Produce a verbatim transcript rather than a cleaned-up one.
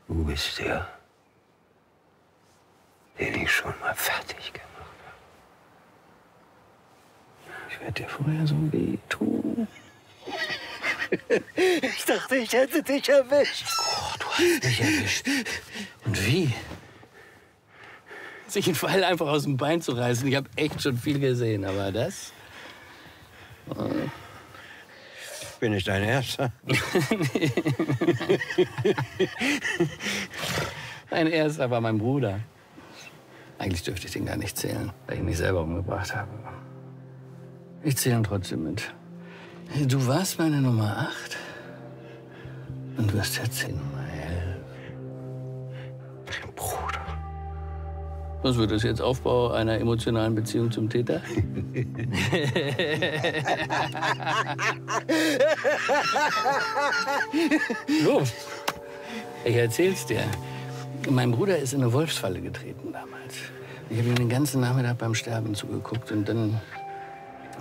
Du bist der, den ich schon mal fertig gemacht habe. Ich werde dir vorher so weh tun. Ich dachte, ich hätte dich erwischt. Oh, du hast mich erwischt. Und wie? Sich einen Pfeil einfach aus dem Bein zu reißen. Ich habe echt schon viel gesehen, aber das... Oh. Bin ich dein Erster? Mein Erster war mein Bruder. Eigentlich dürfte ich den gar nicht zählen, weil ich ihn nicht selber umgebracht habe. Ich zähle ihn trotzdem mit. Du warst meine Nummer acht und wirst jetzt die Nummer elf. Dein Bruder. Was wird das jetzt? Aufbau einer emotionalen Beziehung zum Täter? Los, ich erzähl's dir. Mein Bruder ist in eine Wolfsfalle getreten damals. Ich habe ihm den ganzen Nachmittag beim Sterben zugeguckt und dann